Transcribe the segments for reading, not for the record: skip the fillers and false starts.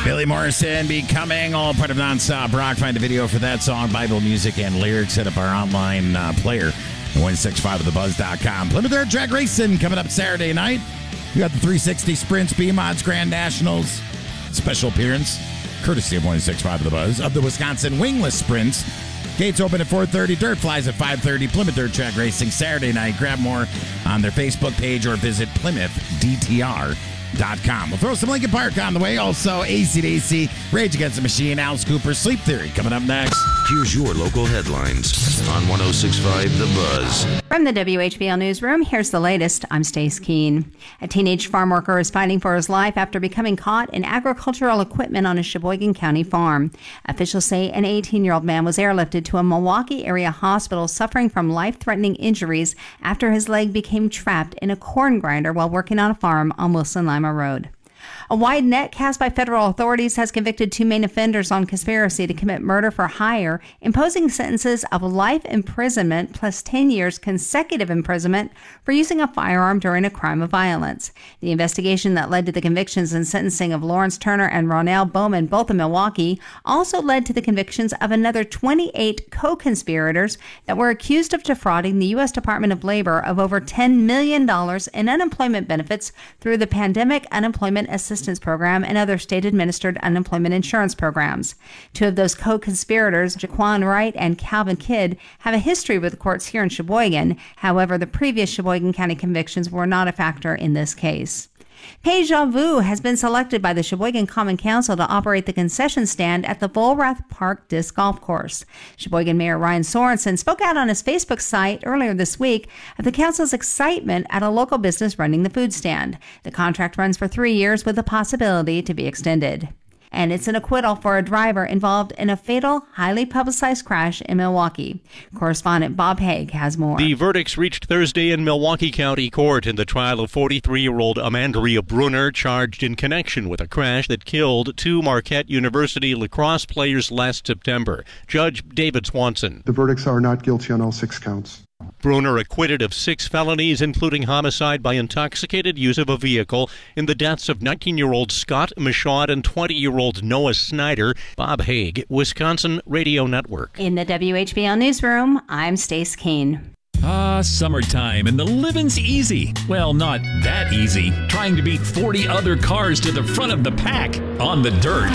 Billy Morrison, Becoming, all part of Nonstop Rock. Find a video for that song, Bible music, and lyrics. Hit up our online player at 1065thebuzz.com. Plymouth Dirt Track Racing coming up Saturday night. We got the 360 Sprints, B-Mods Grand Nationals. Special appearance, courtesy of 165 The Buzz, of the Wisconsin Wingless Sprints. Gates open at 4:30. Dirt flies at 5:30. Plymouth Dirt Track Racing Saturday night. Grab more on their Facebook page or visit PlymouthDTR.com. We'll throw some Linkin Park on the way. Also, AC/DC, Rage Against the Machine, Alice Cooper, Sleep Theory coming up next. Here's your local headlines on 106.5 The Buzz. From the WHBL Newsroom, here's the latest. I'm Stace Keene. A teenage farm worker is fighting for his life after becoming caught in agricultural equipment on a Sheboygan County farm. Officials say an 18-year-old man was airlifted to a Milwaukee area hospital suffering from life-threatening injuries after his leg became trapped in a corn grinder while working on a farm on Wilson Lima Road. A wide net cast by federal authorities has convicted two main offenders on conspiracy to commit murder for hire, imposing sentences of life imprisonment plus 10 years consecutive imprisonment for using a firearm during a crime of violence. The investigation that led to the convictions and sentencing of Lawrence Turner and Ronell Bowman, both in Milwaukee, also led to the convictions of another 28 co-conspirators that were accused of defrauding the U.S. Department of Labor of over $10 million in unemployment benefits through the Pandemic Unemployment Assistance Program and other state-administered unemployment insurance programs. Two of those co-conspirators, Jaquan Wright and Calvin Kidd, have a history with the courts here in Sheboygan. However, the previous Sheboygan County convictions were not a factor in this case. Deja Vu has been selected by the Sheboygan Common Council to operate the concession stand at the Volrath Park Disc Golf Course. Sheboygan Mayor Ryan Sorensen spoke out on his Facebook site earlier this week of the council's excitement at a local business running the food stand. The contract runs for 3 years with the possibility to be extended. And it's an acquittal for a driver involved in a fatal, highly publicized crash in Milwaukee. Correspondent Bob Haig has more. The verdicts reached Thursday in Milwaukee County Court in the trial of 43-year-old Amandria Brunner, charged in connection with a crash that killed two Marquette University lacrosse players last September. Judge David Swanson. The verdicts are not guilty on all 6 counts. Brunner acquitted of 6 felonies, including homicide by intoxicated use of a vehicle in the deaths of 19-year-old Scott Michaud and 20-year-old Noah Snyder. Bob Haig, Wisconsin Radio Network. In the WHBL Newsroom, I'm Stace Keene. Summertime and the living's easy. Well, not that easy. Trying to beat 40 other cars to the front of the pack on the dirt.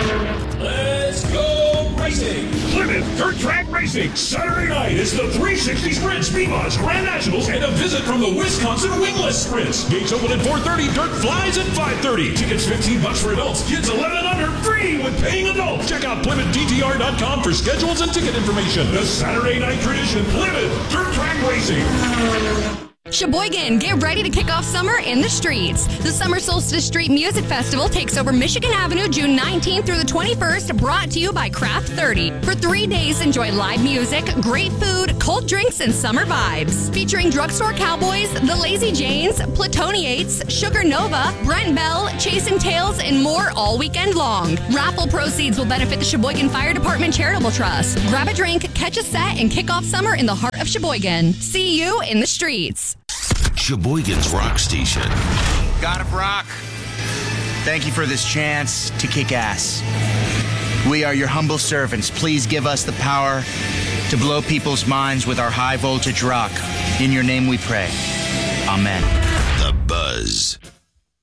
Let's go racing! Plymouth Dirt Track Racing. Saturday night is the 360 Sprints, B-Mods Grand Nationals, and a visit from the Wisconsin Wingless Sprints. Gates open at 4:30. Dirt flies at 5:30. Tickets $15 for adults. Kids 11 and under, free with paying adults. Check out PlymouthDTR.com for schedules and ticket information. The Saturday night tradition, Plymouth Dirt Track Racing. Sheboygan, get ready to kick off summer in the streets. The Summer Solstice Street Music Festival takes over Michigan Avenue June 19th through the 21st, brought to you by Craft 30. For 3 days, enjoy live music, great food, cold drinks, and summer vibes. Featuring Drugstore Cowboys, The Lazy Janes, Platoniates, Sugar Nova, Brent Bell, Chasing Tails, and more all weekend long. Raffle proceeds will benefit the Sheboygan Fire Department Charitable Trust. Grab a drink, catch a set, and kick off summer in the heart of Sheboygan. See you in the streets. Sheboygan's Rock Station. God of Rock, thank you for this chance to kick ass. We are your humble servants. Please give us the power to blow people's minds with our high voltage rock. In your name we pray. Amen. The Buzz.